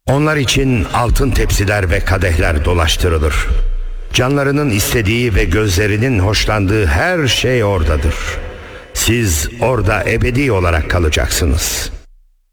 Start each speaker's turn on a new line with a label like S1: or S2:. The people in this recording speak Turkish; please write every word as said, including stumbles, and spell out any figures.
S1: Onlar için altın tepsiler ve kadehler dolaştırılır. Canlarının istediği ve gözlerinin hoşlandığı her şey oradadır. Siz orada ebedi olarak kalacaksınız.